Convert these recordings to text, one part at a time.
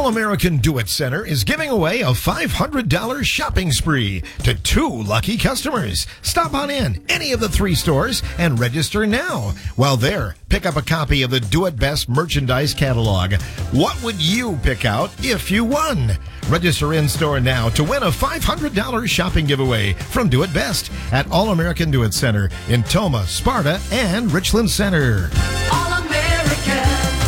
All-American Do-It Center is giving away a $500 shopping spree to 2 lucky customers. Stop on in any of the 3 stores and register now. While there, pick up a copy of the Do It Best merchandise catalog. What would you pick out if you won? Register in-store now to win a $500 shopping giveaway from Do It Best at All-American Do-It Center in Toma, Sparta, and Richland Center. All-American.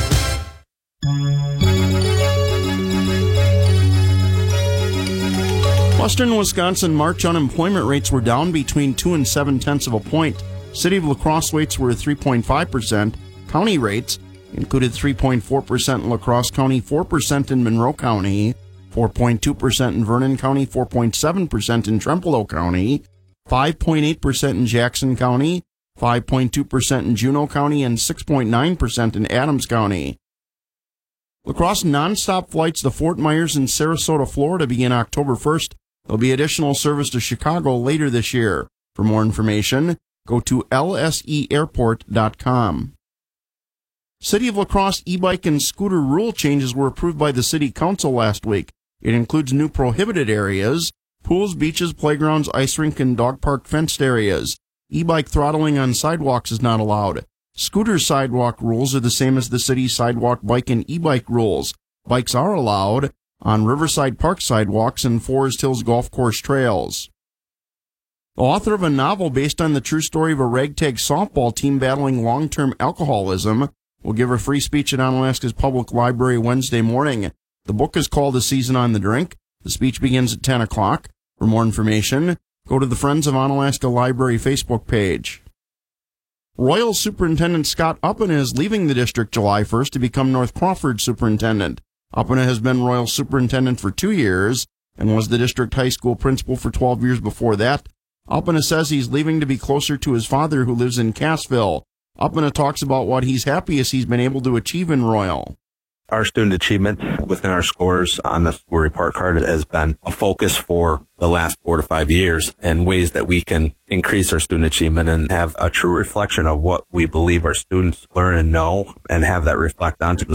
Western Wisconsin March unemployment rates were down between 2 and 7/10 of a point. City of La Crosse rates were 3.5%. County rates included 3.4% in La Crosse County, 4% in Monroe County, 4.2% in Vernon County, 4.7% in Trempealeau County, 5.8% in Jackson County, 5.2% in Juneau County, and 6.9% in Adams County. La Crosse nonstop flights to Fort Myers and Sarasota, Florida begin October 1st. There'll be additional service to Chicago later this year. For more information, go to lseairport.com. City of La Crosse e-bike and scooter rule changes were approved by the City Council last week. It includes new prohibited areas, pools, beaches, playgrounds, ice rink, and dog park fenced areas. E-bike throttling on sidewalks is not allowed. Scooter sidewalk rules are the same as the city's sidewalk, bike, and e-bike rules. Bikes are allowed on Riverside Park sidewalks and Forest Hills Golf Course trails. The author of a novel based on the true story of a ragtag softball team battling long-term alcoholism will give a free speech at Onalaska's Public Library Wednesday morning. The book is called A Season on the Drink. The speech begins at 10 o'clock. For more information, go to the Friends of Onalaska Library Facebook page. Royal Superintendent Scott Uppena is leaving the district July 1st to become North Crawford Superintendent. Uppena has been Royal Superintendent for 2 years and was the district high school principal for 12 years before that. Uppena says he's leaving to be closer to his father, who lives in Cassville. Uppena talks about what he's happiest he's been able to achieve in Royal. Our student achievement within our scores on the school report card has been a focus for the last 4 to 5 years, and ways that we can increase our student achievement and have a true reflection of what we believe our students learn and know, and have that reflect onto the